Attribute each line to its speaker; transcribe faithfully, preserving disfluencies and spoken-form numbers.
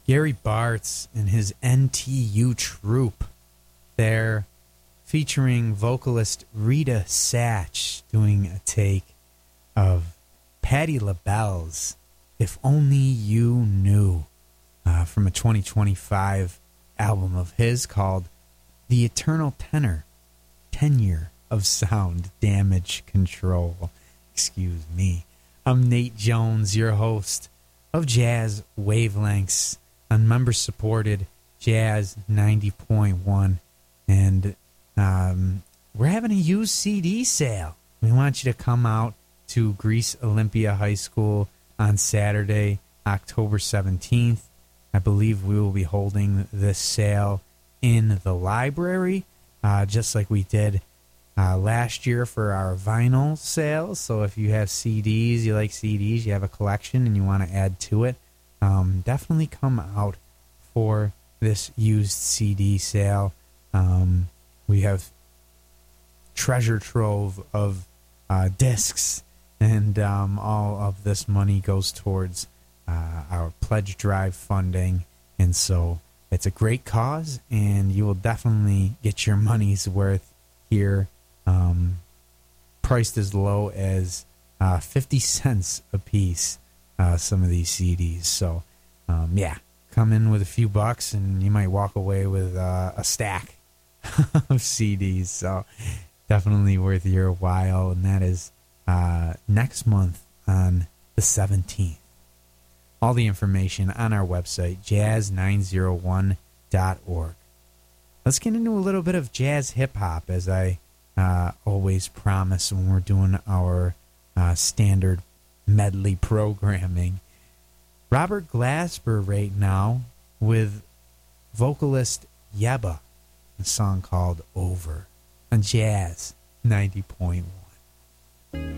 Speaker 1: Gary Bartz and his N T U troupe. They're featuring vocalist Rita Satch doing a take of Patti LaBelle's If Only You Knew uh, from a twenty twenty-five album of his called The Eternal Tenor, Tenure of Sound Damage Control. Excuse me. I'm Nate Jones, your host of Jazz Wavelengths on member-supported Jazz ninety point one. And um, we're having a used C D sale. We want you to come out to Greece Olympia High School on Saturday, October seventeenth. I believe we will be holding this sale in the library, uh, just like we did uh, last year for our vinyl sales. So if you have C Ds, you like C Ds, you have a collection, and you want to add to it, um, definitely come out for this used C D sale. Um, we have treasure trove of uh, discs, and um, all of this money goes towards uh, our pledge drive funding. And so it's a great cause, and you will definitely get your money's worth here, um, priced as low as uh, fifty cents a piece, uh, some of these C Ds. So, um, yeah, come in with a few bucks, and you might walk away with uh, a stack of C Ds. So definitely worth your while, and that is uh, next month on the seventeenth. All the information on our website, jazz nine oh one dot org. Let's get into a little bit of jazz hip-hop, as I uh, always promise when we're doing our uh, standard medley programming. Robert Glasper right now with vocalist Yebba, a song called Over on Jazz ninety point one.